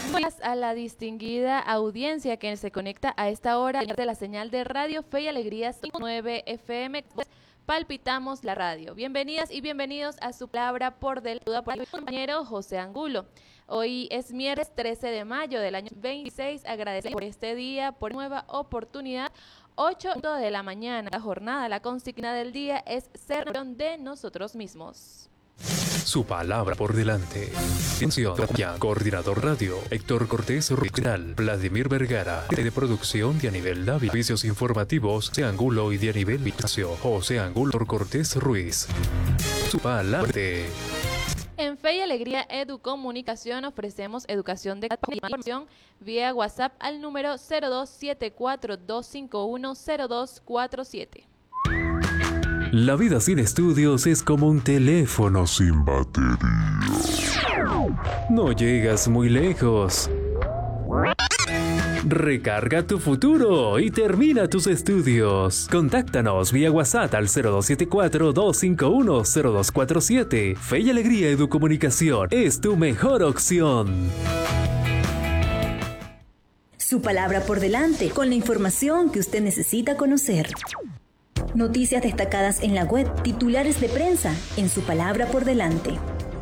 Gracias a la distinguida audiencia que se conecta a esta hora de la señal de Radio Fe y Alegría 9 FM. Palpitamos la radio. Bienvenidas y bienvenidos a su palabra por el compañero José Angulo. Hoy es miércoles 13 de mayo del año 26. Agradecemos por este día, por nueva oportunidad. 8 de la mañana, la jornada, la consigna del día es ser de nosotros mismos. Su palabra por delante. Atención, coordinador radio, Héctor Cortés Ruiz, Vladimir Vergara, de producción de Anibel Dávila, servicios informativos, José Angulo y de Anibel Vicacio, José Angulo Cortés Ruiz. Su palabra. En Fe y Alegría Educomunicación ofrecemos educación de calidad vía WhatsApp al número 0274-251-0247. La vida sin estudios es como un teléfono sin batería. No llegas muy lejos. Recarga tu futuro y termina tus estudios. Contáctanos vía WhatsApp al 0274-251-0247. Fe y Alegría Educomunicación es tu mejor opción. Su palabra por delante, con la información que usted necesita conocer. Noticias destacadas en la web, titulares de prensa, en Su palabra por delante.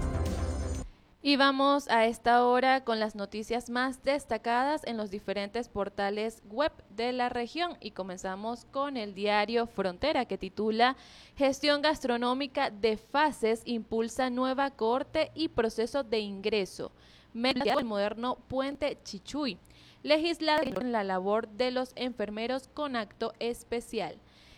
Y vamos a esta hora con las noticias más destacadas en los diferentes portales web de la región. Y comenzamos con el diario Frontera, que titula Gestión gastronómica de fases impulsa nueva cohorte y proceso de ingreso. Mérida del moderno Puente Chichuy. Legislador en la labor de los enfermeros con acto especial.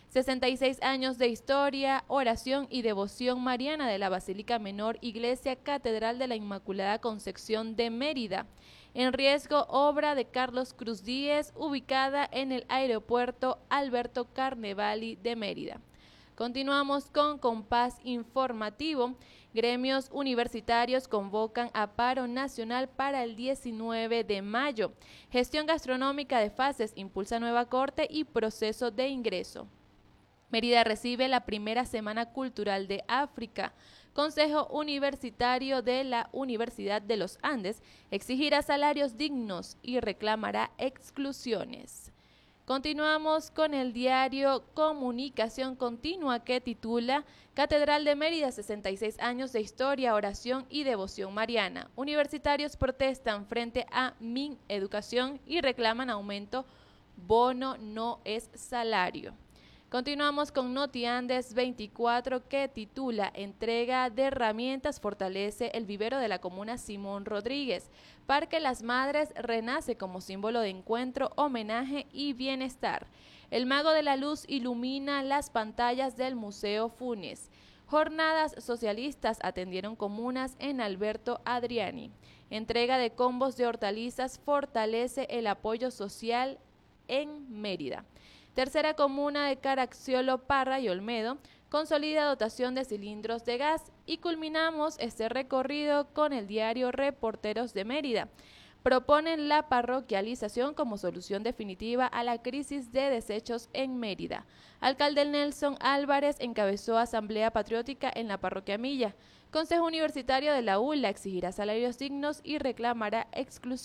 66 años de historia, oración y devoción mariana de la Basílica Menor Iglesia Catedral de la Inmaculada Concepción de Mérida. En riesgo, obra de Carlos Cruz Díez, ubicada en el aeropuerto Alberto Carnevali de Mérida. Continuamos con Compás Informativo. Gremios universitarios convocan a paro nacional para el 19 de mayo. Gestión gastronómica de fases impulsa nueva corte y proceso de ingreso. Mérida recibe la primera Semana Cultural de África. Consejo Universitario de la Universidad de los Andes exigirá salarios dignos y reclamará exclusiones. Continuamos con el diario Comunicación Continua, que titula Catedral de Mérida, 66 años de historia, oración y devoción mariana. Universitarios protestan frente a Mineducación y reclaman aumento. Bono no es salario. Continuamos con Notiandes 24, que titula Entrega de herramientas fortalece el vivero de la comuna Simón Rodríguez. Parque Las Madres renace como símbolo de encuentro, homenaje y bienestar. El Mago de la Luz ilumina las pantallas del Museo Funes. Jornadas socialistas atendieron comunas en Alberto Adriani. Entrega de combos de hortalizas fortalece el apoyo social en Mérida. Tercera comuna de Caracciolo, Parra y Olmedo consolida dotación de cilindros de gas. Y culminamos este recorrido con el diario Reporteros de Mérida. Proponen la parroquialización como solución definitiva a la crisis de desechos en Mérida. Alcalde Nelson Álvarez encabezó asamblea patriótica en la parroquia Milla. Consejo Universitario de la ULA exigirá salarios dignos y reclamará exclusión.